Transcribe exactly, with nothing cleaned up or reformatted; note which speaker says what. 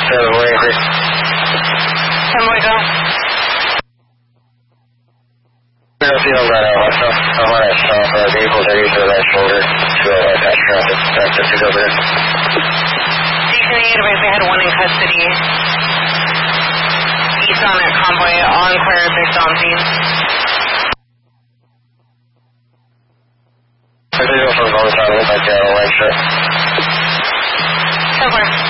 Speaker 1: seven, waiting for you.
Speaker 2: ten boy, go.
Speaker 1: zero, zero, right out, what's up? I'm on that stop, uh, vehicles are using the right shoulder to uh, pass traffic. That's just to go there.
Speaker 2: Station eight, advise they had one in custody. East on that convoy, all inquire based on scene.
Speaker 1: I think it was from North Island, like, yeah, I don't like shit.
Speaker 2: ten four.